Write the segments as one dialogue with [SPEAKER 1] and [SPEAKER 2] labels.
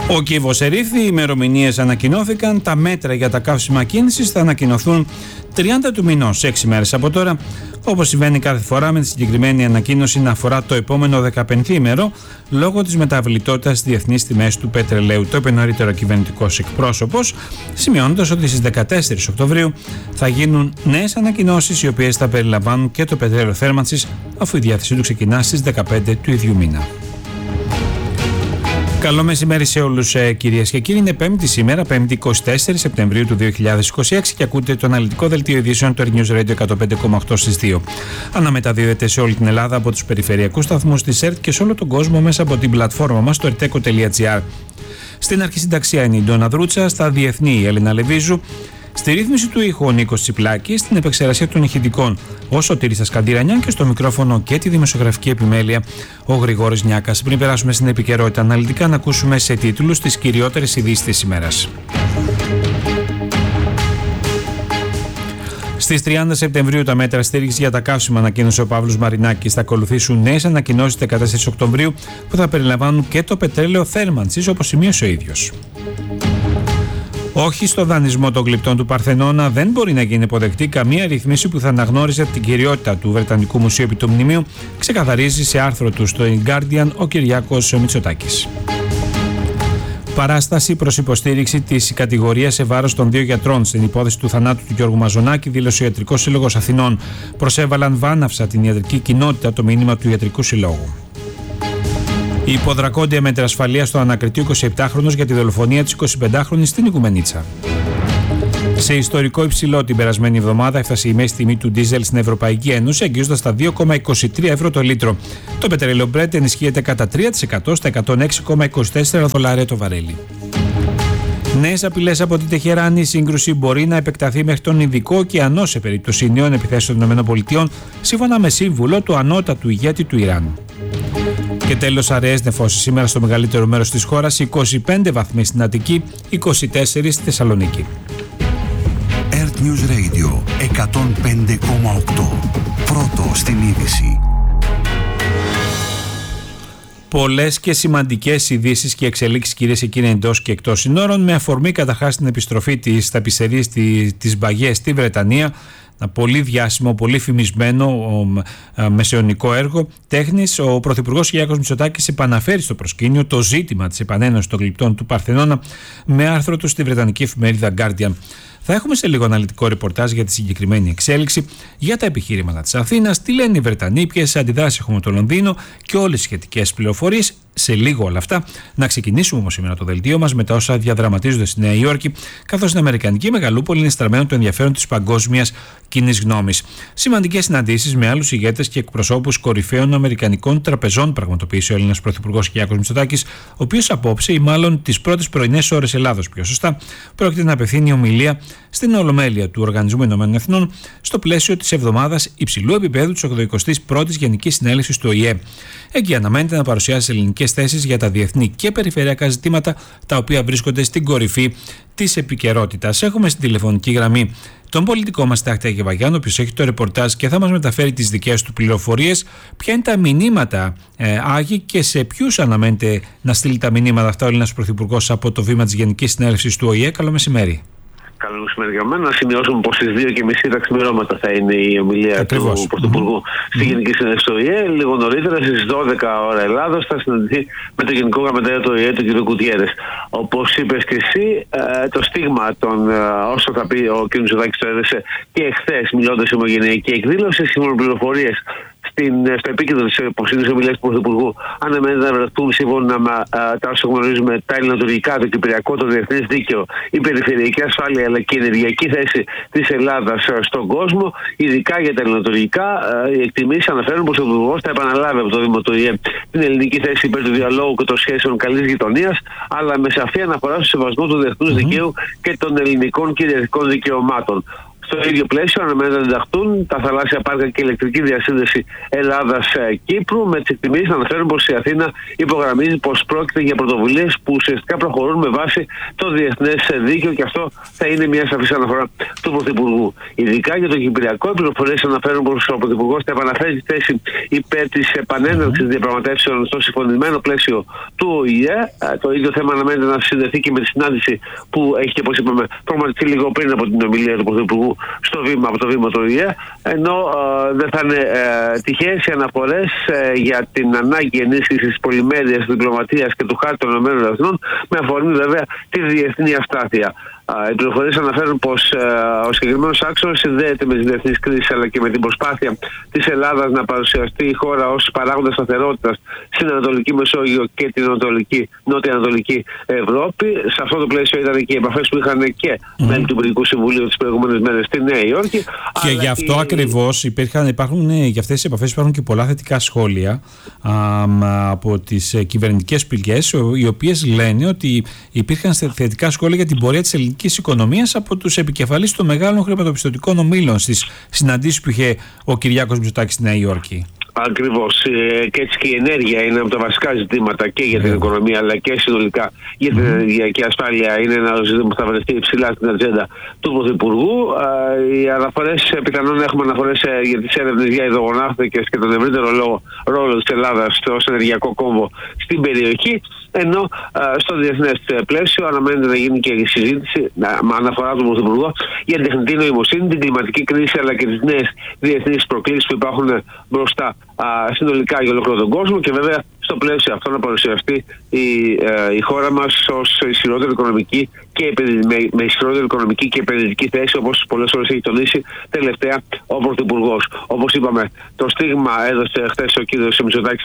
[SPEAKER 1] Ο κύβος ερήφθη, οι ημερομηνίες ανακοινώθηκαν, τα μέτρα για τα καύσιμα κίνησης θα ανακοινωθούν 30 του μηνός, 6 μέρες από τώρα, όπως συμβαίνει κάθε φορά, με τη συγκεκριμένη ανακοίνωση να αφορά το επόμενο 15ημερο λόγω της μεταβλητότητας στις διεθνείς τιμές του πετρελαίου. Το είπε νωρίτερα ο κυβερνητικός εκπρόσωπος, σημειώνοντας ότι στις 14 Οκτωβρίου θα γίνουν νέες ανακοινώσεις, οι οποίες θα περιλαμβάνουν και το πετρέλαιο θέρμανσης, αφού η διάθεσή του ξεκινά στις 15 του ίδιου μήνα. Καλό μεσημέρι σε όλους, κυρίες και κύριοι. Είναι Πέμπτη σήμερα, 5η 24 Σεπτεμβρίου του 2026, και ακούτε το αναλυτικό δελτίο ειδήσεων του News Radio 105,8 στις 2. Αναμεταδίδεται σε όλη την Ελλάδα από τους περιφερειακούς σταθμούς της ΕΡΤ και σε όλο τον κόσμο μέσα από την πλατφόρμα μας, το erteco.gr. Στην αρχισυνταξία είναι η Ντόνα Δρούτσα, στα διεθνή η Έλληνα Λεβίζου. Στη ρύθμιση του ήχου ο Νίκος Τσιπλάκης, στην επεξεργασία των ηχητικών ο Σωτήρης Ασκαντηρανιάν και στο μικρόφωνο και τη δημοσιογραφική επιμέλεια ο Γρηγόρης Νιάκας. Πριν περάσουμε στην επικαιρότητα αναλυτικά, να ακούσουμε σε τίτλους τις κυριότερες ειδήσεις της ημέρας. Στις 30 Σεπτεμβρίου τα μέτρα στήριξης για τα καύσιμα ανακοίνωσε ο Παύλος Μαρινάκης. Θα ακολουθήσουν νέες ανακοινώσεις 14 Οκτωβρίου που θα περιλαμβάνουν και το πετρέλαιο θέρμανσης, όπως σημείωσε ο ίδιος. Όχι στο δανεισμό των γλυπτών του Παρθενώνα, δεν μπορεί να γίνει υποδεκτή καμία ρυθμίση που θα αναγνώριζε την κυριότητα του Βρετανικού Μουσείου επί του Μνημείου, ξεκαθαρίζει σε άρθρο του στο Guardian ο Κυριάκος Μητσοτάκης. Παράσταση προς υποστήριξη της κατηγορίας σε βάρος των 2 γιατρών στην υπόθεση του θανάτου του Γιώργου Μαζονάκη, δήλωσε ο Ιατρικός Σύλλογος Αθηνών. Προσέβαλαν βάναυσα την ιατρική κοινότητα το μήνυμα του Ιατρικού Συλλόγου. Η υποδρακόντια μέτρα ασφαλείας στο ανακριτή 27χρονος για τη δολοφονία της 25χρονης στην Οικουμενίτσα. Σε ιστορικό υψηλό την περασμένη εβδομάδα έφτασε η μέση τιμή του ντίζελ στην Ευρωπαϊκή Ένωση, αγγίζοντας τα 2,23 ευρώ το λίτρο. Το πετρέλαιο Brent ενισχύεται κατά 3% στα 106,24 δολάρια το βαρέλι. Νέες απειλές από την Τεχεράνη. Η σύγκρουση μπορεί να επεκταθεί μέχρι τον Ινδικό ωκεανό σε περίπτωση νέων επιθέσεων των ΗΠΑ, σύμφωνα με σύμβουλο του ανώτατου ηγέτη του Ιράν. Και τέλος, αραιές νεφώσεις σήμερα στο μεγαλύτερο μέρος της χώρας, 25 βαθμοί στην Αττική, 24 στη Θεσσαλονίκη.
[SPEAKER 2] Earth News Radio 105,8. Πρώτο στην είδηση.
[SPEAKER 1] Πολλές και σημαντικές ειδήσεις και εξελίξεις, κυρίες και κύριοι, εντός και εκτός συνόρων, με αφορμή καταρχάς την επιστροφή της ταπισσερής της Μπαγιές στη Βρετανία. Ένα πολύ διάσημο, πολύ φημισμένο μεσαιωνικό έργο τέχνης. Ο Πρωθυπουργός Κυριάκος Μητσοτάκης επαναφέρει στο προσκήνιο το ζήτημα της επανένωσης των γλυπτών του Παρθενώνα με άρθρο του στη βρετανική εφημερίδα Guardian. Θα έχουμε σε λίγο αναλυτικό ρεπορτάζ για τη συγκεκριμένη εξέλιξη, για τα επιχειρήματα της Αθήνας, τι λένε οι Βρετανοί, ποιες αντιδράσεις έχουμε το Λονδίνο και όλες τις σχετικές πληροφορίες. Σε λίγο όλα αυτά. Να ξεκινήσουμε όμως σήμερα το δελτίο μας με τα όσα διαδραματίζονται στη Νέα Υόρκη, καθώς στην Αμερικανική μεγαλούπολη είναι στραμμένο το ενδιαφέρον της παγκόσμιας κοινής γνώμης. Σημαντικές συναντήσεις με άλλους ηγέτες και εκπροσώπους κορυφαίων αμερικανικών τραπεζών πραγματοποίησε ο Έλληνας Πρωθυπουργός Κυριάκος Μητσοτάκης, ο οποίος απόψε, ή μάλλον τις πρώτες πρωινές ώρες Ελλάδος πιο σωστά, πρόκειται να απευθύνει ομιλία στην Ολομέλεια του Οργανισμού Ηνωμένων Εθνών στο πλαίσιο της εβδομάδας υψηλού επίπεδου της 81ης Γενικής Συνέλευσης του ΟΗΕ. Εκεί αναμένεται να παρουσιάσει ελληνικές θέσεις για τα διεθνή και περιφερειακά ζητήματα, τα οποία βρίσκονται στην κορυφή της επικαιρότητας. Έχουμε στην τηλεφωνική γραμμή τον πολιτικό μας Τάκη Αγεβαγιάννη, ο οποίος έχει το ρεπορτάζ και θα μας μεταφέρει τις δικές του πληροφορίες. Ποια είναι τα μηνύματα, Άγη, και σε ποιους αναμένεται να στείλει τα μηνύματα αυτά ο Έλληνας Πρωθυπουργός από το βήμα της Γενικής Συνέλευσης του ΟΗΕ? Καλό μεσημέρι.
[SPEAKER 3] Καλό μεσημέρι για μένα. Να σημειώσουμε πως στις 2:30 τα ξημερώματα θα είναι η ομιλία του Πρωθυπουργού στη Γενική Συνέλευση του ΟΗΕ. Λίγο νωρίτερα, στις 12 ώρα Ελλάδος, θα συναντηθεί με τον Γενικό Γραμματέα του ΟΗΕ, τον κ. Κουτιέρες. Όπως είπες και εσύ, το στίγμα των όσο θα πει ο κ. Μητσοτάκης το έδεσε και εχθές, μιλώντας σε ομογενειακή εκδήλωση, σύμφωνα με πληροφορίες στο επίκεντρο της υποψήφιας ομιλίας του Πρωθυπουργού, αναμένεται να βρεθούν σύμφωνα με τα όσα γνωρίζουμε τα ελληνοτουρκικά, το κυπριακό, το διεθνές δίκαιο, η περιφερειακή ασφάλεια αλλά και η ενεργειακή θέση της Ελλάδας στον κόσμο. Ειδικά για τα ελληνοτουρκικά, οι εκτιμήσεις αναφέρουν πως ο Πρωθυπουργός θα επαναλάβει από το Δήμο του ΙΕ την ελληνική θέση υπέρ του διαλόγου και των σχέσεων καλής γειτονίας, αλλά με σαφή αναφορά στο σεβασμό του διεθνούς δικαίου και των ελληνικών κυριαρχικών δικαιωμάτων. Στο ίδιο πλαίσιο αναμένεται να ενταχθούν τα θαλάσσια πάρκα και η ηλεκτρική διασύνδεση Ελλάδας-Κύπρου, με τις εκτιμήσεις να αναφέρουν πως η Αθήνα υπογραμμίζει πως πρόκειται για πρωτοβουλίες που ουσιαστικά προχωρούν με βάση το διεθνές δίκαιο, και αυτό θα είναι μια σαφής αναφορά του Πρωθυπουργού. Ειδικά για το Κυπριακό, οι πληροφορίες αναφέρουν πως ο Πρωθυπουργός θα επαναφέρει τη θέση υπέρ της επανέναρξης διαπραγματεύσεων στο συμφωνημένο πλαίσιο του ΟΗΕ. Το ίδιο θέμα αναμένεται να συνδεθεί και με τη συνάντηση που έχει, όπως είπαμε, προγραμματιστεί λίγο πριν από την ομιλία του Πρωθυπουργού από το βήμα του ΟΗΕ. Ενώ δεν θα είναι τυχαίες οι αναφορές για την ανάγκη ενίσχυσης της πολυμέρειας, της διπλωματίας και του χάρτη των ΗΠΑ, με αφορμή βέβαια τη διεθνή αστάθεια. Οι πληροφορίες αναφέρουν πως ο συγκεκριμένος άξονας συνδέεται με τις διεθνείς κρίσεις, αλλά και με την προσπάθεια της Ελλάδας να παρουσιαστεί η χώρα ως παράγοντα σταθερότητας στην Ανατολική Μεσόγειο και την Νότια-Ανατολική Ευρώπη. Σε αυτό το πλαίσιο ήταν και οι επαφές που είχαν και μέλη του Υπουργικού Συμβουλίου τις προηγούμενες μέρες στη Νέα Υόρκη.
[SPEAKER 1] Και γι' αυτό ακριβώς για αυτές τις επαφές υπάρχουν και πολλά θετικά σχόλια από τις κυβερνητικές πηγές, οι οποίες λένε ότι υπήρχαν θετικά σχόλια για την πορεία της ελληνικής οικονομίας από τους επικεφαλείς των μεγάλων χρηματοπιστωτικών ομίλων στις συναντήσεις που είχε ο Κυριάκος Μητσοτάκης στη Νέα Υόρκη.
[SPEAKER 3] Ακριβώς. Και έτσι και η ενέργεια είναι από τα βασικά ζητήματα και για την οικονομία, αλλά και συνολικά για την ενεργειακή ασφάλεια. Είναι ένα ζήτημα που θα βρεθεί υψηλά στην ατζέντα του Πρωθυπουργού. Οι αναφορές, πιθανόν έχουμε αναφορές για τις έρευνες για ειδογονάχθηκες και τον ευρύτερο ρόλο της Ελλάδας ως ενεργειακό κόμβο στην περιοχή. Ενώ στο διεθνές πλαίσιο αναμένεται να γίνει και η συζήτηση με αναφορά του Πρωθυπουργού για την τεχνητή νοημοσύνη, την κλιματική κρίση, αλλά και τις νέες διεθνείς προκλήσεις που υπάρχουν μπροστά συνολικά για ολόκληρο τον κόσμο, και βέβαια στο πλαίσιο αυτό να παρουσιαστεί η χώρα μας ως ισχυρότερη οικονομική με ισχυρότερη οικονομική και επενδυτική θέση, όπως πολλές φορές έχει τονίσει τελευταία ο Πρωθυπουργός. Όπως είπαμε, το στίγμα έδωσε χθες ο κ. Μητσοτάκης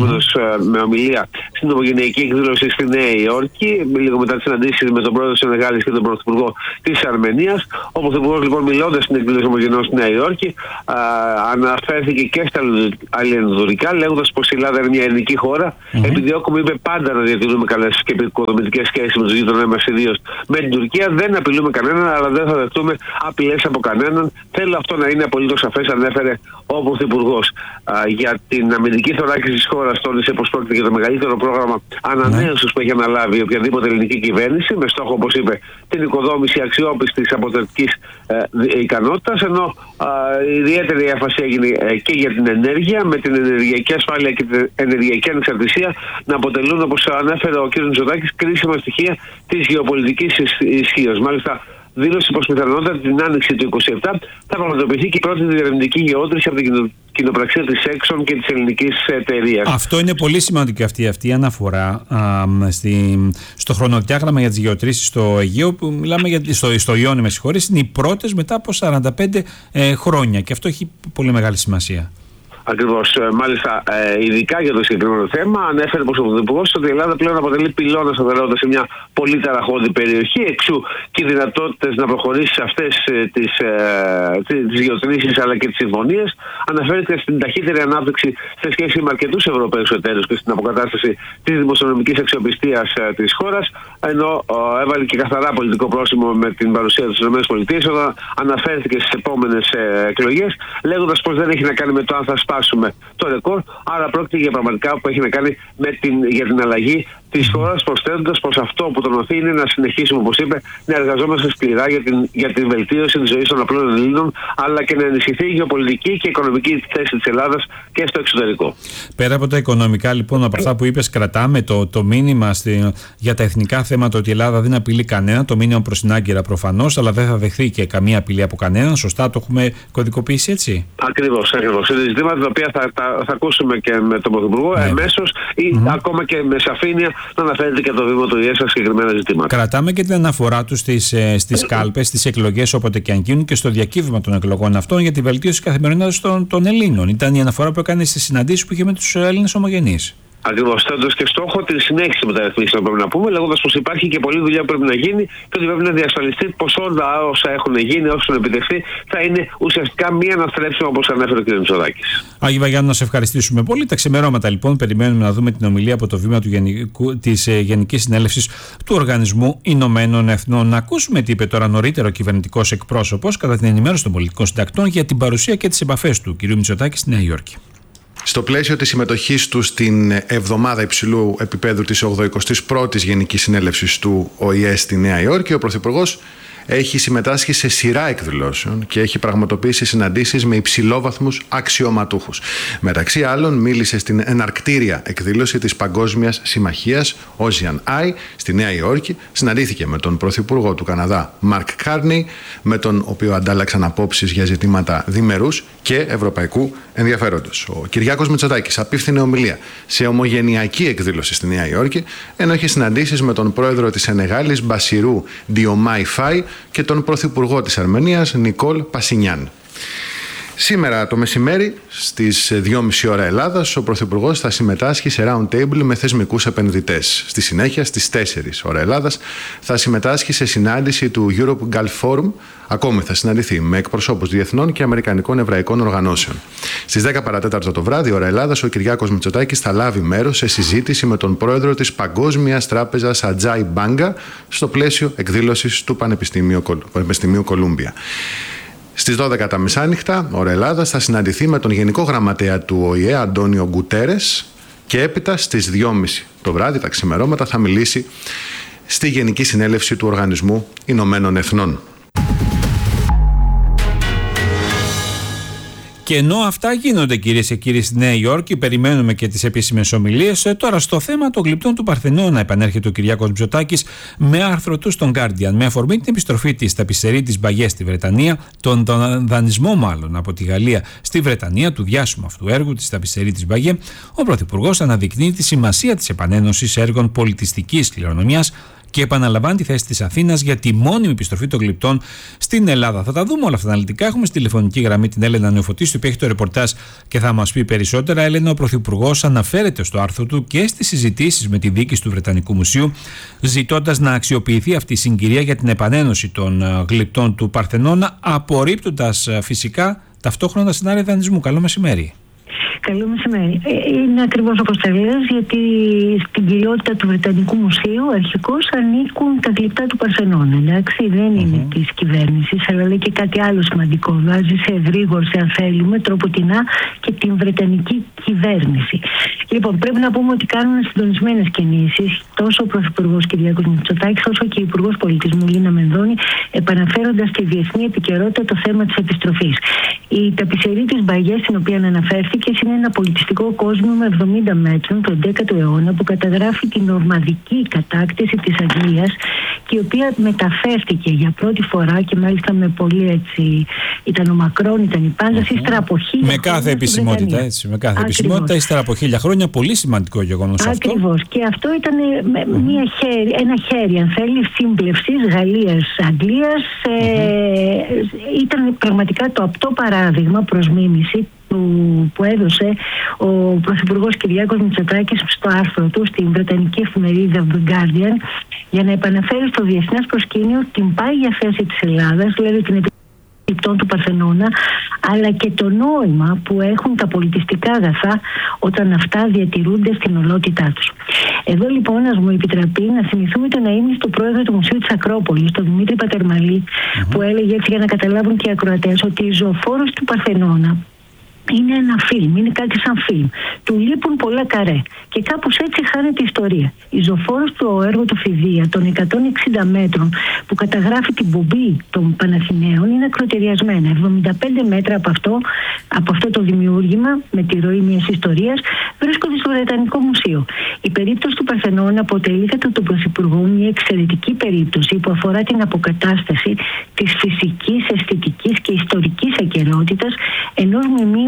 [SPEAKER 3] με ομιλία στην ομογενειακή εκδήλωση στη Νέα Υόρκη, λίγο μετά τις συναντήσεις με τον πρόεδρο της Σενεγάλης και τον πρωθυπουργό της Αρμενίας. Ο Πρωθυπουργός, λοιπόν, μιλώντας στην εκδήλωση ομογενειών στη Νέα Υόρκη, αναφέρθηκε και στα αλληλενδουρικά, λέγοντας πως η Ελλάδα είναι μια ελληνική χώρα. Επιδιώκουμε, είπε, πάντα να διατηρούμε καλές και επικοδομητικές σχέσεις με τους γείτονές μας, ιδίως με την Τουρκία. Δεν απειλούμε κανέναν, αλλά δεν θα δεχτούμε απειλές από κανέναν. Θέλω αυτό να είναι απολύτως σαφές, ανέφερε ο Πρωθυπουργός. Για την αμυντική θωράκιση της χώρας, τόνισε πως πρόκειται για το μεγαλύτερο πρόγραμμα ανανέωσης που έχει αναλάβει οποιαδήποτε ελληνική κυβέρνηση, με στόχο, όπως είπε, την οικοδόμηση αξιόπιστης αποτελεσματικής ικανότητας. Ενώ ιδιαίτερη έμφαση έγινε και για την ενέργεια, με την ενεργειακή ασφάλεια και την ενεργειακή ανεξαρτησία να αποτελούν, όπως ανέφερε ο κ. Μητσοτάκης, κρίσιμα στοιχεία της γεωπολιτικής ισχύως. Μάλιστα, δήλωσε πως πιθανότατα την άνοιξη του 2027 θα πραγματοποιηθεί και η πρώτη διερευνητική γεώτρηση από την κοινοπραξία της Exxon και της ελληνικής εταιρείας.
[SPEAKER 1] Αυτό είναι πολύ σημαντικό, αυτή η αναφορά στο χρονοδιάγραμμα για τις γεωτρήσεις στο Αιγαίο, που μιλάμε στο Ιόνιο, με συγχωρείς, είναι οι πρώτες μετά από 45 χρόνια, και αυτό έχει πολύ μεγάλη σημασία.
[SPEAKER 3] Ακριβώς. Μάλιστα, ειδικά για το συγκεκριμένο θέμα, ανέφερε πως ο Πρωθυπουργός ότι η Ελλάδα πλέον αποτελεί πυλώνα σταθερότητας σε μια πολύ ταραχώδη περιοχή. Εξού και οι δυνατότητες να προχωρήσει σε αυτές τις γεωτρήσεις αλλά και τις συμφωνίες. Αναφέρεται στην ταχύτερη ανάπτυξη σε σχέση με αρκετούς Ευρωπαίους εταίρους και στην αποκατάσταση της δημοσιονομικής αξιοπιστίας της χώρας. Ενώ έβαλε και καθαρά πολιτικό πρόσημο με την παρουσία της ΗΠΑ, όταν αναφέρθηκε στις επόμενες εκλογές, λέγοντας πως δεν έχει να κάνει με το αν θα σπάσουμε το ρεκόρ, άρα πρόκειται για πραγματικά που έχει να κάνει για την αλλαγή της χώρας, προσθέτοντας πως αυτό που τον οθεί είναι να συνεχίσουμε, όπως είπε, να εργαζόμαστε σκληρά για την βελτίωση της ζωής των απλών Ελλήνων, αλλά και να ενισχυθεί η γεωπολιτική και οικονομική θέση της Ελλάδας και στο εξωτερικό.
[SPEAKER 1] Πέρα από τα οικονομικά, λοιπόν, από αυτά που είπες, κρατάμε το μήνυμα για τα εθνικά θέματα ότι η Ελλάδα δεν απειλεί κανένα, το μήνυμα προς την Άγκυρα προφανώς, αλλά δεν θα δεχθεί και καμία απειλή από κανέναν. Σωστά το έχουμε κωδικοποιήσει έτσι?
[SPEAKER 3] Ακριβώς. Είναι ζητήματα τα οποία θα ακούσουμε και με τον Πρωθυπουργό εμέσως ή ακόμα και με σαφήνεια να αναφέρεται και το βήμα του ΙΕ στα συγκεκριμένα ζητήματα.
[SPEAKER 1] Κρατάμε και την αναφορά του στις κάλπες, στις εκλογές όποτε και αν γίνουν, και στο διακύβευμα των εκλογών αυτών για τη βελτίωση της καθημερινότητας των Ελλήνων. Ήταν η αναφορά που έκανε στις συναντήσεις που είχε με τους Έλληνες ομογενείς.
[SPEAKER 3] Ακριβώς, θέτοντας και στόχο την συνέχιση μεταρρυθμίσεων, πρέπει να πούμε, λέγοντας πως υπάρχει και πολλή δουλειά που πρέπει να γίνει και ότι πρέπει να διασφαλιστεί πως όλα όσα έχουν γίνει, όσα έχουν επιτευχθεί, θα είναι ουσιαστικά μη αναστρέψιμα, όπως ανέφερε ο κ. Μητσοτάκης.
[SPEAKER 1] Άγιε Βαγιάννου, να σε ευχαριστήσουμε πολύ. Τα ξημερώματα λοιπόν, περιμένουμε να δούμε την ομιλία από το βήμα της Γενικής Συνέλευσης του Οργανισμού Ηνωμένων Εθνών. Να ακούσουμε τι είπε τώρα νωρίτερα ο κυβερνητικός εκπρόσωπος κατά την ενημέρωση των πολιτικών συντακτών για την παρουσία και τις επαφές του κ. Μητσοτάκη στη Νέα Υόρκη.
[SPEAKER 4] Στο πλαίσιο της συμμετοχής του στην εβδομάδα υψηλού επίπεδου της 81ης Γενικής Συνέλευσης του ΟΗΕ στη Νέα Υόρκη, ο Πρωθυπουργός έχει συμμετάσχει σε σειρά εκδηλώσεων και έχει πραγματοποιήσει συναντήσεις με υψηλόβαθμους αξιωματούχους. Μεταξύ άλλων, μίλησε στην εναρκτήρια εκδήλωση της Παγκόσμιας Συμμαχίας Ocean Eye στη Νέα Υόρκη. Συναντήθηκε με τον Πρωθυπουργό του Καναδά, Μαρκ Κάρνεϊ, με τον οποίο αντάλλαξαν απόψεις για ζητήματα διμερούς και ευρωπαϊκού ενδιαφέροντος. Ο Κυριάκος Μητσοτάκης απίφθινε ομιλία σε ομογενειακή εκδήλωση στη Νέα Υόρκη, ενώ έχει συναντήσεις με τον πρόεδρο της Σενεγάλης, Μπασιρού Ντιομάι Φάι, και τον Πρωθυπουργό της Αρμενίας, Νικόλ Πασινιάν. Σήμερα το μεσημέρι, στις 2.30 ώρα Ελλάδας, ο Πρωθυπουργός θα συμμετάσχει σε round table με θεσμικούς επενδυτές. Στη συνέχεια, στις 4 ώρα Ελλάδας, θα συμμετάσχει σε συνάντηση του Europe Gulf Forum. Ακόμη θα συναντηθεί με εκπροσώπους διεθνών και αμερικανικών εβραϊκών οργανώσεων. Στις 10 παρατέταρτο το βράδυ, ώρα Ελλάδας, ο Κυριάκος Μητσοτάκης θα λάβει μέρος σε συζήτηση με τον πρόεδρο της Παγκόσμιας Τράπεζας Ατζάι Μπάγκα στο πλαίσιο εκδήλωσης του Πανεπιστημίου Κολούμπια. Στις 12 τα μεσάνυχτα, ώρα Ελλάδας, θα συναντηθεί με τον Γενικό Γραμματέα του ΟΗΕ, Αντώνιο Γκουτέρες, και έπειτα στις 2.30 το βράδυ, τα ξημερώματα, θα μιλήσει στη Γενική Συνέλευση του Οργανισμού Ηνωμένων Εθνών.
[SPEAKER 1] Και ενώ αυτά γίνονται, κυρίες και κύριοι, στη Νέα Υόρκη, περιμένουμε και τις επίσημες ομιλίες. Τώρα, στο θέμα των γλυπτών του Παρθενώνα, επανέρχεται ο Κυριάκος Μητσοτάκης με άρθρο του στον Guardian. Με αφορμή την επιστροφή της ταπισερή της Μπαγιέ στη Βρετανία, τον δανεισμό μάλλον από τη Γαλλία στη Βρετανία, του διάσημου αυτού έργου της ταπισερή της Μπαγιέ, ο Πρωθυπουργός αναδεικνύει τη σημασία της επανένωσης έργων πολιτιστικής κληρονομιάς και επαναλαμβάνει τη θέση της Αθήνας για τη μόνιμη επιστροφή των γλυπτών στην Ελλάδα. Θα τα δούμε όλα αυτά αναλυτικά. Έχουμε στη τηλεφωνική γραμμή την Έλενα Νεοφωτίστου, που έχει το ρεπορτάζ και θα μας πει περισσότερα. Έλενα, ο Πρωθυπουργός αναφέρεται στο άρθρο του και στις συζητήσεις με τη δίκηση του Βρετανικού Μουσείου, ζητώντας να αξιοποιηθεί αυτή η συγκυρία για την επανένωση των γλυπτών του Παρθενώνα, απορρίπτοντας φυσικά ταυτόχρονα σενάρια δανεισμού. Καλό μεσημέρι.
[SPEAKER 5] Καλό μεσημέρι. Είναι ακριβώς όπως τα λες, γιατί στην κυριότητα του Βρετανικού Μουσείου αρχικώς ανήκουν τα γλυπτά του Παρθενώνα. Εντάξει, δεν είναι της κυβέρνησης, αλλά λέει και κάτι άλλο σημαντικό. Βάζει σε εγρήγορση, αν θέλουμε, τροποτινά και την Βρετανική κυβέρνηση. Λοιπόν, πρέπει να πούμε ότι κάνουν συντονισμένες κινήσεις τόσο ο Πρωθυπουργός Κυριάκος Μητσοτάκης, όσο και η Υπουργός Πολιτισμού Λίνα Μενδώνη, επαναφέροντας στη διεθνή επικαιρότητα το θέμα της επιστροφής. Η ταπισερή της Μπαγιέ, στην οποία αναφέρθηκε, είναι ένα πολιτιστικό κόσμο με 70 μέτρων του 11ου αιώνα που καταγράφει την νορμανδική κατάκτηση της Αγγλίας και η οποία μεταφέρθηκε για πρώτη φορά και μάλιστα με πολύ έτσι, ήταν ο Μακρόν, ήταν η Πάντας, ύστερα από 1000 χρόνια.
[SPEAKER 1] Με κάθε επισημότητα, έτσι. Με κάθε επισημότητα, ύστερα από 1000 χρόνια, πολύ σημαντικό γεγονός αυτό.
[SPEAKER 5] Ακριβώς. Και αυτό ήταν ένα χέρι, αν θέλει, σύμπλευσης Γαλλίας-Αγγλίας. Ήταν πραγματικά το απτό παράδειγμα προς μίμηση που έδωσε ο Πρωθυπουργός Κυριάκος Μητσοτάκης στο άρθρο του στην Βρετανική εφημερίδα The Guardian, για να επαναφέρει στο διεθνές προσκήνιο την πάγια θέση της Ελλάδας, δηλαδή την γλυπτών του Παρθενώνα, αλλά και το νόημα που έχουν τα πολιτιστικά αγαθά όταν αυτά διατηρούνται στην ολότητά τους. Εδώ λοιπόν, ας μου επιτραπεί να θυμηθούμε τον αείμνηστο πρόεδρο του Μουσείου της Ακρόπολης, τον Δημήτρη Πατερμαλή, που έλεγε, έτσι για να καταλάβουν και οι ακροατές, ότι η ζωοφόρος του Παρθενώνα είναι ένα φιλμ, είναι κάτι σαν φιλμ. Του λείπουν πολλά καρέ. Και κάπως έτσι χάνεται η ιστορία. Η ζωοφόρος του έργου του Φιδία των 160 μέτρων που καταγράφει την πομπή των Παναθηναίων είναι ακροτεριασμένα. 75 μέτρα από αυτό το δημιούργημα, με τη ροή μιας ιστορίας, βρίσκονται στο Βρετανικό Μουσείο. Η περίπτωση του Παρθενώνα αποτελεί κατά τον Πρωθυπουργό μια εξαιρετική περίπτωση που αφορά την αποκατάσταση της φυσικής, αισθητικής και ιστορικής ακεραιότητας ενός μνημείου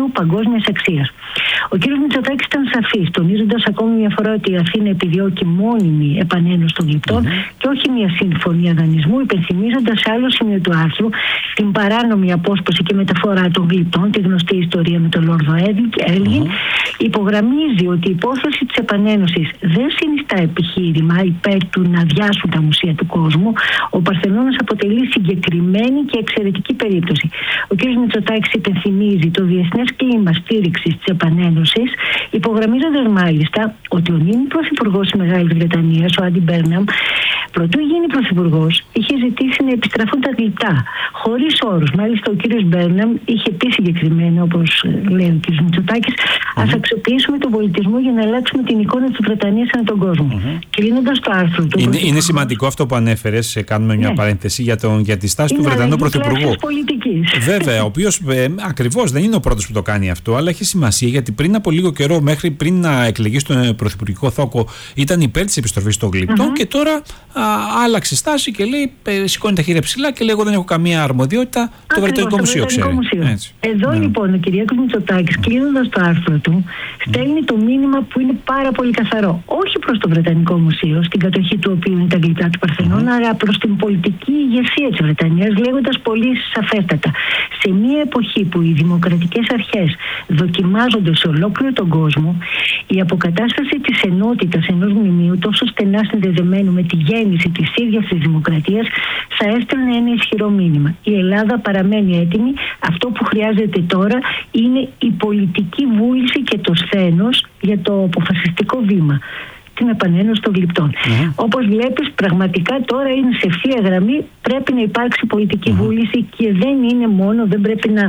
[SPEAKER 5] παγκόσμιας αξίας. Ο κ. Μητσοτάκης ήταν σαφής, τονίζοντας ακόμη μια φορά ότι η Αθήνα επιδιώκει μόνιμη επανένωση των γλυπτών και όχι μια συμφωνία δανεισμού, υπενθυμίζοντας σε άλλο σημείο του άρθρου την παράνομη απόσπαση και μεταφορά των γλυπτών, τη γνωστή ιστορία με τον Λόρδο Έλγιν. Υπογραμμίζει ότι η υπόθεση της επανένωσης δεν συνιστά επιχείρημα υπέρ του να αδειάσουν τα μουσεία του κόσμου. Ο Παρθενώνας αποτελεί συγκεκριμένη και εξαιρετική περίπτωση. Ο κ. Μητσοτάκης υπενθυμίζει το διεθνές κλίμα στήριξης της επανένωσης, υπογραμμίζοντας μάλιστα ότι ο νυν πρωθυπουργός της Μεγάλης Βρετανίας, ο Άντι Μπέρναμ, προτού γίνει πρωθυπουργός, είχε ζητήσει να επιστραφούν τα γλυπτά, χωρίς όρους. Μάλιστα, ο κύριος Μπέρναμ είχε πει συγκεκριμένα, όπως λέει ο κύριος Μητσοτάκης, ας αξιοποιήσουμε τον πολιτισμό για να αλλάξουμε την εικόνα της Βρετανίας ανά τον κόσμο. Κλείνοντας το άρθρο του.
[SPEAKER 1] Είναι σημαντικό αυτό που ανέφερες, κάνουμε μια παρένθεση για τη στάση του Βρετανού πρωθυπουργού. Βέβαια, ο οποίος ακριβώς δεν είναι ο πρώτος που το κάνει αυτό, αλλά έχει σημασία γιατί πριν από λίγο καιρό, μέχρι πριν να εκλεγεί στον πρωθυπουργικό θόκο, ήταν υπέρ της επιστροφής των γλυπτών και τώρα άλλαξε στάση και λέει, σηκώνει τα χέρια ψηλά και λέει: εγώ δεν έχω καμία αρμοδιότητα, το Βρετανικό Μουσείο ξέρει.
[SPEAKER 5] Εδώ λοιπόν ο Κυριάκος Μητσοτάκης, κλείνοντας το άρθρο του, στέλνει το μήνυμα που είναι πάρα πολύ καθαρό. Όχι προς το Βρετανικό Μουσείο, στην κατοχή του οποίου είναι τα γλυπτά του Παρθενώνα, αλλά προς την πολιτική ηγεσία της Βρετανίας, λέγοντας πολύ σαφέστατα: σε μια εποχή που οι δημοκρατικές αρχές δοκιμάζονται σε ολόκληρο τον κόσμο, η αποκατάσταση της ενότητας ενός μνημείου τόσο στενά συνδεδεμένου με τη γέννηση της ίδιας της δημοκρατίας θα έστελνε ένα ισχυρό μήνυμα. Η Ελλάδα παραμένει έτοιμη. Αυτό που χρειάζεται τώρα είναι η πολιτική βούληση και το σθένος για το αποφασιστικό βήμα, την επανένωση των γλυπτών. Όπως βλέπεις, πραγματικά τώρα είναι σε ευθεία γραμμή. Πρέπει να υπάρξει πολιτική βούληση και δεν είναι μόνο, δεν πρέπει να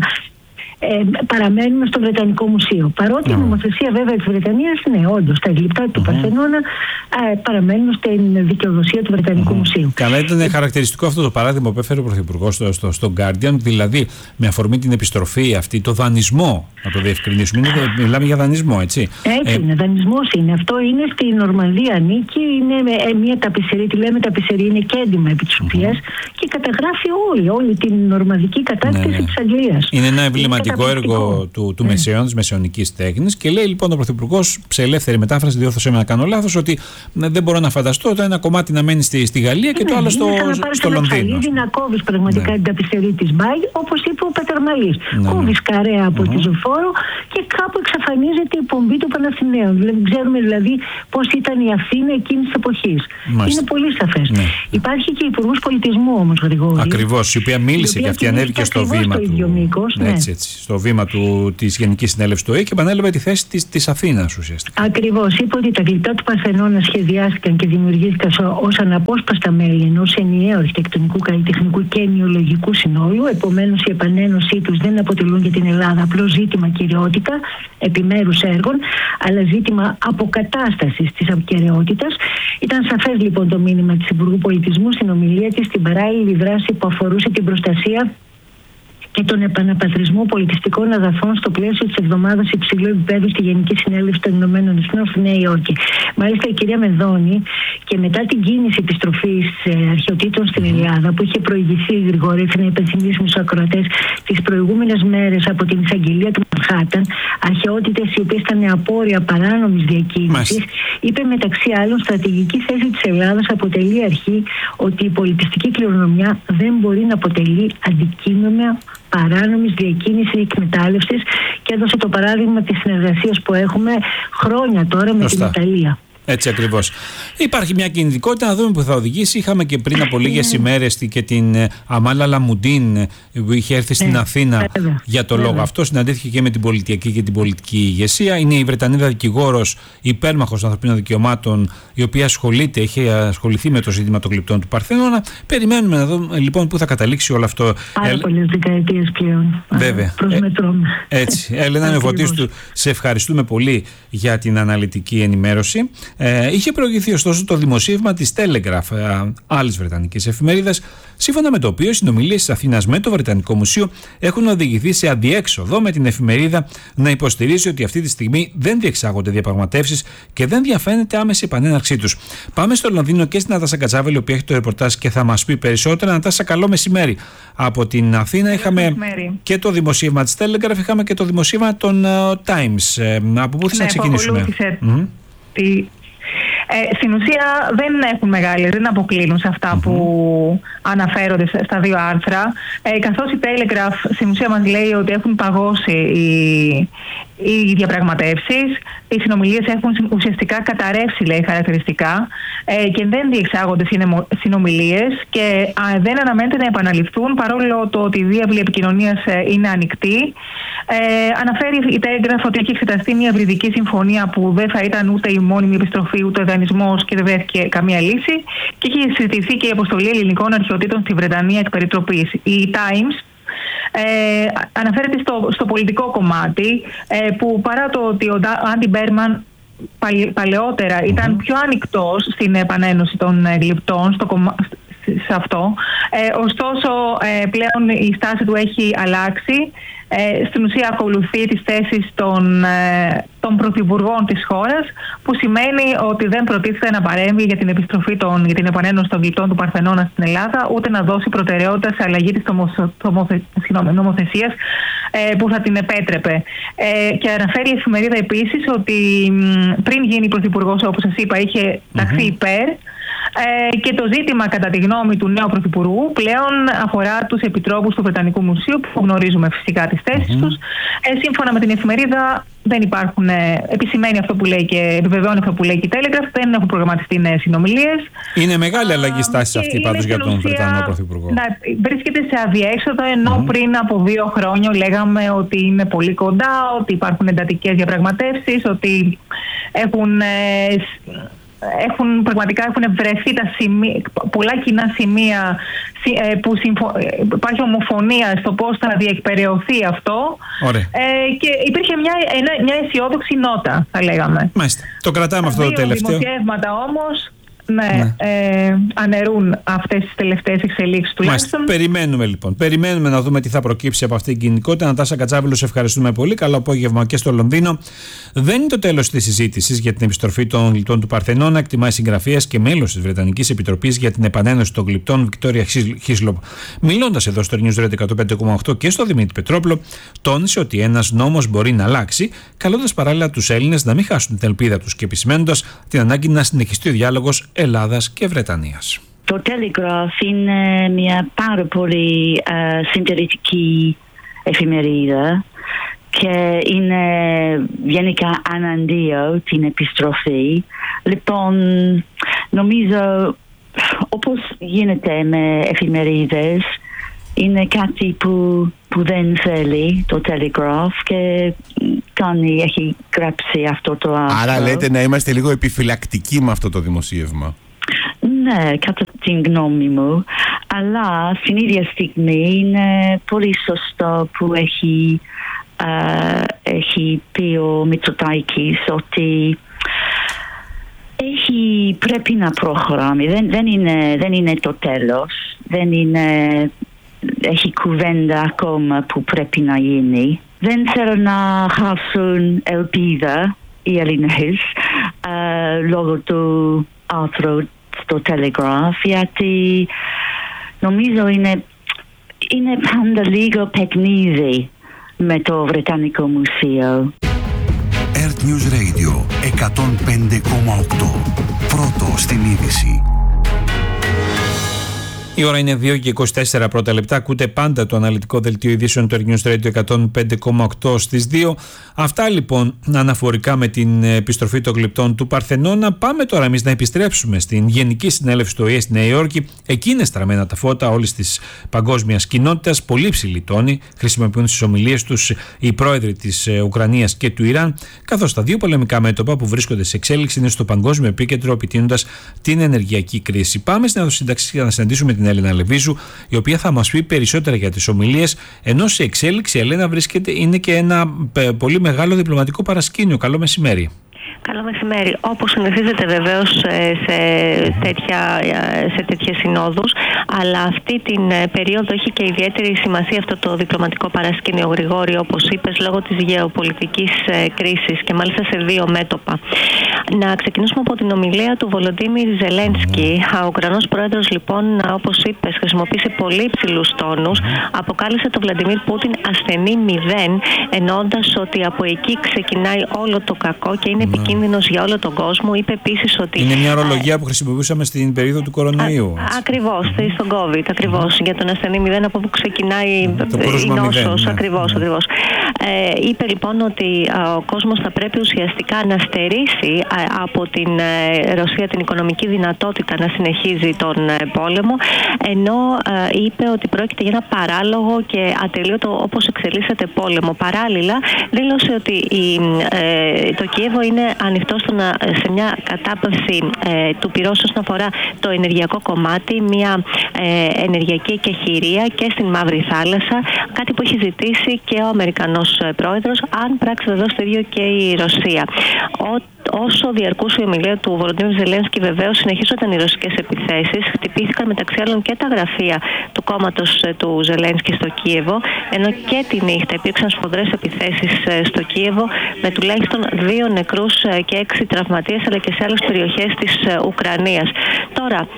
[SPEAKER 5] παραμένουμε στο Βρετανικό Μουσείο. Παρότι η νομοθεσία βέβαια της Βρετανίας, ναι, όντως, τα γλυπτά του Παρθενώνα παραμένουν στην δικαιοδοσία του Βρετανικού Μουσείου.
[SPEAKER 1] Καλά, ήταν χαρακτηριστικό αυτό το παράδειγμα που έφερε ο Πρωθυπουργός στο Guardian, δηλαδή με αφορμή την επιστροφή αυτή, το δανεισμό, να το διευκρινίσουμε. Μιλάμε για δανεισμό, έτσι.
[SPEAKER 5] Έτσι είναι, δανεισμός είναι. Αυτό είναι στη Νορμανδία, ανήκει, είναι μια ταπεισερή, τη λέμε ταπεισερή, είναι κέντημα επί της ουσίας και καταγράφει όλη την νορμανδική κατάκτηση της Αγγλίας.
[SPEAKER 1] Είναι ένα εμβληματικό έργο του Μεσαίων, της μεσαιωνικής τέχνης, και λέει λοιπόν ο Πρωθυπουργός, σε ελεύθερη μετάφραση, διόρθωσέ με να κάνω λάθος, ότι δεν μπορώ να φανταστώ το ένα κομμάτι να μένει στη Γαλλία και το άλλο στο Λονδίνο.
[SPEAKER 5] Να κόβεις πραγματικά την ταπεισερή της Μπάγ, όπως είπε ο Πατερμαλής. Κόβεις καρέα από τη Ζωφόρο και κάπου εξαφανίζεται η πομπή του Παναθηναίου. Ξέρουμε δηλαδή πώς ήταν η Αθήνα εκείνης της εποχής. Είναι πολύ σαφές. Υπάρχει και υπουργός πολιτισμού όμως, Γρηγόρη.
[SPEAKER 1] Ακριβώς, η οποία μίλησε και αυτή, ανέβηκε στο βήμα στο βήμα της Γενικής Συνέλευσης του ΟΗΕ και επανέλαβε τη θέση της Αθήνας ουσιαστικά.
[SPEAKER 5] Ακριβώς. Είπε ότι τα γλυπτά του Παρθενώνα σχεδιάστηκαν και δημιουργήθηκαν ως αναπόσπαστα μέλη ενός ενιαίου αρχιτεκτονικού, καλλιτεχνικού και ενοιολογικού συνόλου. Επομένως, η επανένωσή τους δεν αποτελούν για την Ελλάδα απλό ζήτημα κυριότητα επιμέρους έργων, αλλά ζήτημα αποκατάστασης της ακεραιότητας. Ήταν σαφές λοιπόν το μήνυμα της Υπουργού Πολιτισμού στην ομιλία της στην παράλληλη δράση που αφορούσε την προστασία και τον επαναπατρισμό πολιτιστικών αγαθών στο πλαίσιο της εβδομάδας υψηλού επίπεδου στη Γενική Συνέλευση των Ηνωμένων Εθνών στη Νέα Υόρκη. Μάλιστα, η κυρία Μεδόνη, και μετά την κίνηση επιστροφής αρχαιοτήτων στην Ελλάδα, που είχε προηγηθεί, Γρηγόρη, να υπενθυμίσουμε στους ακροατές, τις προηγούμενες μέρες από την εισαγγελία του Μανχάταν, αρχαιότητες οι οποίες ήταν απόρρια παράνομης διακίνησης, είπε μεταξύ άλλων: στρατηγική θέση της Ελλάδας αποτελεί αρχή ότι η πολιτιστική κληρονομιά δεν μπορεί να αποτελεί αντικείμενο παράνομης διακίνησης ή εκμετάλλευσης, και έδωσε το παράδειγμα της συνεργασίας που έχουμε χρόνια τώρα με την Ιταλία.
[SPEAKER 1] Έτσι ακριβώς. Υπάρχει μια κινητικότητα, να δούμε που θα οδηγήσει. Είχαμε και πριν από λίγες ημέρες και την Αμάλα Λαμουντίν που είχε έρθει στην Αθήνα για το λόγο αυτό. Συναντήθηκε και με την πολιτιακή και την πολιτική ηγεσία. Είναι η Βρετανίδα δικηγόρος, υπέρμαχος των ανθρωπίνων δικαιωμάτων, η οποία είχε ασχοληθεί με το ζήτημα των γλυπτών του Παρθενώνα. Περιμένουμε να δούμε λοιπόν πού θα καταλήξει όλο αυτό.
[SPEAKER 5] Πάρα πολλές δεκαετίες πλέον.
[SPEAKER 1] Βέβαια.
[SPEAKER 5] Προσμετρούμε.
[SPEAKER 1] Έτσι. Έλενα Νεοφωτίστου, σε ευχαριστούμε πολύ για την αναλυτική ενημέρωση. Είχε προηγηθεί ωστόσο το δημοσίευμα της Telegraph, άλλης βρετανικής εφημερίδας, σύμφωνα με το οποίο οι συνομιλίες της Αθήνας με το Βρετανικό Μουσείο έχουν οδηγηθεί σε αδιέξοδο, με την εφημερίδα να υποστηρίζει ότι αυτή τη στιγμή δεν διεξάγονται διαπραγματεύσεις και δεν διαφαίνεται άμεση επανέναρξή τους. Πάμε στο Λονδίνο και στην Νατάσα Κατσάβελη, η οποία έχει το ρεπορτάζ και θα μας πει περισσότερα. Νατάσα, καλό μεσημέρι. Από την Αθήνα είχαμε και το δημοσίευμα της Telegraph, είχαμε και το δημοσίευμα των Times. Από πού θα ξεκινήσουμε?
[SPEAKER 6] Στην ουσία δεν αποκλίνουν σε αυτά που αναφέρονται στα δύο άρθρα, καθώς η Telegraph στην ουσία μας λέει ότι έχουν παγώσει οι διαπραγματεύσεις, οι συνομιλίες έχουν ουσιαστικά καταρρεύσει, λέει, χαρακτηριστικά, και δεν διεξάγονται συνομιλίες και δεν αναμένεται να επαναληφθούν, παρόλο το ότι η διάβλη επικοινωνίας είναι ανοιχτή. Αναφέρει η Telegraph ότι έχει εξεταστεί μια ευρυδική συμφωνία που δεν θα ήταν ούτε η μόνιμη επιστροφή ούτε ο δανεισμός και δεν βρέθηκε καμία λύση, και έχει συζητηθεί και η αποστολή ελληνικών αρχαιοτήτων στη Βρετανία εκ περιτροπής. Η Times αναφέρεται στο πολιτικό κομμάτι, που παρά το ότι ο Άντι Μπέρμαν παλαιότερα ήταν πιο ανοιχτός στην επανένωση των γλυπτών σε αυτό, ωστόσο πλέον η στάση του έχει αλλάξει. Στην ουσία ακολουθεί τις θέσεις των πρωθυπουργών της χώρας, που σημαίνει ότι δεν προτίθεται να παρέμβει για την επιστροφή για την επανένωση των γλυπτών του Παρθενώνα στην Ελλάδα, ούτε να δώσει προτεραιότητα σε αλλαγή της νομοθεσίας που θα την επέτρεπε. Και αναφέρει η εφημερίδα επίσης ότι πριν γίνει πρωθυπουργός, όπως σας είπα, είχε ταχθεί υπέρ, και το ζήτημα, κατά τη γνώμη του νέου πρωθυπουργού, πλέον αφορά τους επιτρόπους του Βρετανικού Μουσείου, που γνωρίζουμε φυσικά τις θέσεις τους. Σύμφωνα με την εφημερίδα, δεν υπάρχουν, επισημαίνει αυτό που λέει και επιβεβαιώνει αυτό που λέει και η Telegraph, δεν έχουν προγραμματιστεί νέες συνομιλίες.
[SPEAKER 1] Είναι μεγάλη αλλαγή στάσης αυτή πάντως για τον Βρετανό πρωθυπουργό.
[SPEAKER 6] Βρίσκεται σε αδιέξοδο, ενώ πριν από 2 χρόνια λέγαμε ότι είναι πολύ κοντά, ότι υπάρχουν εντατικές διαπραγματεύσεις, ότι πραγματικά έχουν βρεθεί πολλά κοινά σημεία που υπάρχει ομοφωνία στο πώς θα διεκπεραιωθεί αυτό. Και υπήρχε μια αισιόδοξη νότα, θα λέγαμε.
[SPEAKER 1] Μάλιστα. Το κρατάμε αυτό το τελευταίο.
[SPEAKER 6] Τα δημοσιεύματα όμως αναιρούν αυτές τις τελευταίες εξελίξεις τουλάχιστον.
[SPEAKER 1] Περιμένουμε λοιπόν. Περιμένουμε να δούμε τι θα προκύψει από αυτή την κινητικότητα. Νατάσα Κατσάβελου, σε ευχαριστούμε πολύ. Καλό απόγευμα και στο Λονδίνο. Δεν είναι το τέλος της συζήτησης για την επιστροφή των γλυπτών του Παρθενώνα, εκτιμάει συγγραφέας και μέλος της Βρετανικής Επιτροπής για την επανένωση των γλυπτών, Βικτόρια Χίσλοπ. Μιλώντας εδώ στο News Radio 105,8 και στο Δημήτρη Πετρόπουλο, τόνισε ότι ένας νόμος μπορεί να αλλάξει, καλώντας παράλληλα τους Έλληνες να μην χάσουν την ελπίδα τους και επισημαίνοντας την ανάγκη να συνεχιστεί ο διάλογος Ελλάδας και Βρετανίας.
[SPEAKER 7] Το Telegraph είναι μια πάρα πολύ συντηρητική εφημερίδα και είναι γενικά αναντίον την επιστροφή. Λοιπόν, νομίζω όπως γίνεται με εφημερίδες, είναι κάτι που δεν θέλει το Telegraph και έχει γράψει αυτό το άρθρο.
[SPEAKER 8] Άρα λέτε να είμαστε λίγο επιφυλακτικοί με αυτό το δημοσίευμα.
[SPEAKER 7] Ναι, κατά την γνώμη μου. Αλλά στην ίδια στιγμή είναι πολύ σωστό που έχει πει ο Μητσοτάκης ότι πρέπει να προχωράμε. Δεν είναι το τέλος. Έχει κουβέντα ακόμα που πρέπει να γίνει. Δεν θέλω να χάσουν ελπίδα οι Έλληνες λόγω του άρθρου στο Telegraph, γιατί νομίζω είναι πάντα λίγο παιχνίδι με το Βρετανικό Μουσείο.
[SPEAKER 2] Earth News Radio 105,8. Πρώτο στην είδηση.
[SPEAKER 1] Η ώρα είναι 2 και 24 πρώτα λεπτά. Ακούτε πάντα το αναλυτικό δελτίο ειδήσεων του Earth News Radio 105,8 στις 2. Αυτά λοιπόν αναφορικά με την επιστροφή των γλυπτών του Παρθενώνα. Πάμε τώρα εμείς να επιστρέψουμε στην Γενική Συνέλευση του ΟΗΕ στη Νέα Υόρκη. Εκεί είναι στραμμένα τα φώτα όλης της παγκόσμιας κοινότητας. Πολύ ψηλή τόνη χρησιμοποιούν στις ομιλίες τους οι πρόεδροι της Ουκρανίας και του Ιράν. Καθώς τα δύο πολεμικά μέτωπα που βρίσκονται σε εξέλιξη είναι στο παγκόσμιο επίκεντρο, επιτείνοντας την ενεργειακή κρίση. Πάμε στην Αδοσύνταξη για να συναντήσουμε την Έλενα Λεβίζου, η οποία θα μας πει περισσότερα για τις ομιλίες, ενώ σε εξέλιξη, Ελένα, είναι και ένα πολύ μεγάλο διπλωματικό παρασκήνιο. Καλό μεσημέρι.
[SPEAKER 9] Καλό μεσημέρι. Όπως συνηθίζεται βεβαίως σε τέτοιες συνόδους, αλλά αυτή την περίοδο έχει και ιδιαίτερη σημασία αυτό το διπλωματικό παρασκήνιο, Γρηγόρη, όπως είπες, λόγω της γεωπολιτικής κρίσης και μάλιστα σε δύο μέτωπα. Να ξεκινήσουμε από την ομιλία του Βολοντίμιρ Ζελένσκι. Ο Ουκρανός πρόεδρος, λοιπόν, όπως είπες, χρησιμοποίησε πολύ υψηλούς τόνους. Αποκάλεσε τον Βλαντιμίρ Πούτιν ασθενή 0, εννοώντας ότι από εκεί ξεκινάει όλο το κακό και είναι επικίνδυνος για όλο τον κόσμο. Είπε επίσης ότι.
[SPEAKER 1] Είναι μια ορολογία που χρησιμοποιούσαμε στην περίοδο του κορονοϊού.
[SPEAKER 9] Ακριβώς, στον COVID. Ακριβώς. Για τον ασθενή 0, από όπου ξεκινάει η νόσος. Ακριβώς. Είπε λοιπόν ότι ο κόσμος θα πρέπει ουσιαστικά να στερήσει από την Ρωσία την οικονομική δυνατότητα να συνεχίζει τον πόλεμο, ενώ είπε ότι πρόκειται για ένα παράλογο και ατελείωτο όπως εξελίσσεται πόλεμο. Παράλληλα, δήλωσε ότι το Κίεβο είναι ανοιχτό σε μια κατάπαυση του πυρός όσον αφορά το ενεργειακό κομμάτι, μια ενεργειακή εκεχηρία και στην Μαύρη Θάλασσα, κάτι που έχει ζητήσει και ο Αμερικανός πρόεδρος, αν πράξει βεβαίως το ίδιο και η Ρωσία. Όσο διαρκούσε η ομιλία του Βολοντίμιρ Ζελένσκι, βεβαίως συνεχίζονταν οι ρωσικές επιθέσεις. Χτυπήθηκαν μεταξύ άλλων και τα γραφεία του κόμματος του Ζελένσκι στο Κίεβο, ενώ και τη νύχτα υπήρξαν σφοδρές επιθέσεις στο Κίεβο, με τουλάχιστον 2 νεκρούς και 6 τραυματίες, αλλά και σε άλλες περιοχές της Ουκρανίας. Τώρα,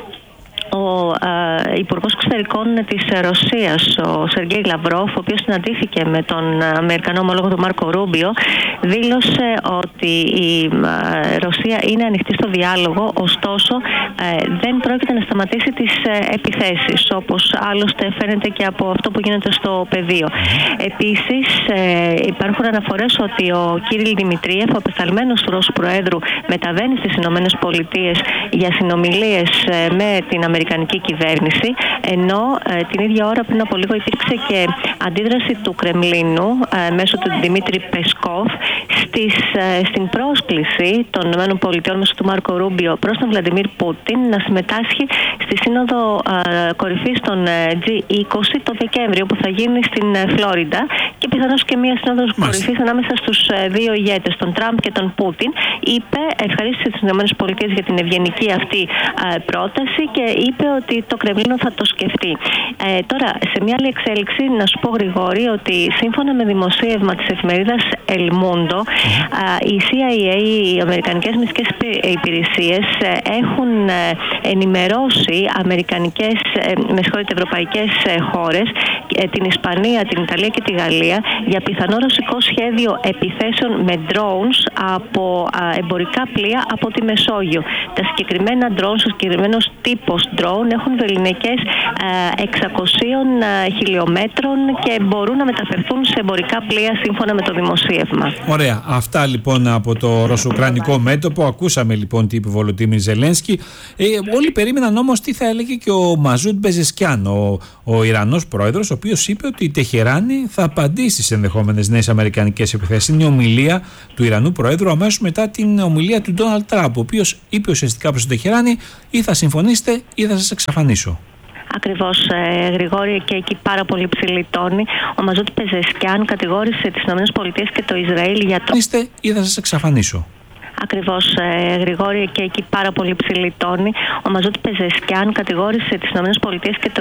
[SPEAKER 9] ο Υπουργός Εξωτερικών της Ρωσίας, ο Σεργέη Λαυρόφ, ο οποίος συναντήθηκε με τον Αμερικανό ομόλογο του Μάρκο Ρούμπιο, δήλωσε ότι η Ρωσία είναι ανοιχτή στο διάλογο, ωστόσο δεν πρόκειται να σταματήσει τις επιθέσεις, όπως άλλωστε φαίνεται και από αυτό που γίνεται στο πεδίο. Επίσης, υπάρχουν αναφορές ότι ο Κύριλ Δημητρίεφ, ο απεσταλμένος του Ρώσου Προέδρου, μεταβαίνει στις Ηνωμένες Πολιτείες για συνομιλίες με την Αμερικανική κυβέρνηση, ενώ την ίδια ώρα πριν από λίγο υπήρξε και αντίδραση του Κρεμλίνου μέσω του Δημήτρη Πεσκόφ στην πρόσκληση των ΗΠΑ μέσω του Μάρκο Ρούμπιο προς τον Βλαντιμίρ Πούτιν να συμμετάσχει στη Σύνοδο Κορυφής των G20 το Δεκέμβριο, που θα γίνει στην Φλόριντα, και πιθανώς και μια Σύνοδος Κορυφής ανάμεσα στους δύο ηγέτες, τον Τραμπ και τον Πούτιν. Ευχαρίστησε τις ΗΠΑ για την ευγενική αυτή πρόταση και είπε ότι το Κρεμλίνο θα το σκεφτεί. Τώρα, σε μια άλλη εξέλιξη, να σου πω, Γρηγόρη, ότι σύμφωνα με δημοσίευμα της εφημερίδας El Mundo, η CIA, οι Αμερικανικές Μυστικές Υπηρεσίες, έχουν ενημερώσει ευρωπαϊκές χώρες, την Ισπανία, την Ιταλία και τη Γαλλία, για πιθανό ρωσικό σχέδιο επιθέσεων με drones από εμπορικά πλοία από τη Μεσόγειο. Τα συγκεκριμένα drones, ο συγκεκριμένος τύπος drone, έχουν βεληνικές 600 χιλιόμετρων και μπορούν να μεταφερθούν σε εμπορικά πλοία σύμφωνα με το δημοσίευμα.
[SPEAKER 1] Ωραία. Αυτά λοιπόν από το ρωσο-ουκρανικό μέτωπο. Ακούσαμε λοιπόν τι είπε ο Βολοντίμιρ Ζελένσκι. Όλοι περίμεναν όμως τι θα έλεγε και ο Μαζούντ Πεζεσκιάν, ο Ιρανός πρόεδρος, ο οποίος είπε ότι η Τεχεράνη θα απαντήσει στις ενδεχόμενες νέες αμερικανικές επιθέσεις. Είναι η ομιλία του Ιρανού πρόεδρου αμέσως μετά την ομιλία του Ντόναλντ Τραμπ, ο οποίος είπε ουσιαστικά προς την Τεχεράνη: ή θα συμφωνήσετε ή θα σας εξαφανίσω.
[SPEAKER 9] Ακριβώς, Γρηγόρη, και εκεί πάρα πολύ ψηλή τόνη. Ο Μαζούντ Πεζεσκιάν κατηγόρησε τις ΗΠΑ και το Ισραήλ για το.
[SPEAKER 1] Είστε ή θα σας εξαφανίσω.
[SPEAKER 9] Ακριβώς, Γρηγόρη, και εκεί πάρα πολύ ψηλή τόνη. Ο Μαζούντ Πεζεσκιάν κατηγόρησε τις ΗΠΑ και το